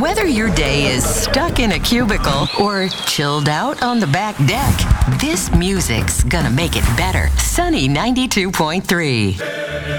Whether your day is stuck in a cubicle or chilled out on the back deck, this music's gonna make it better. Sunny 92.3.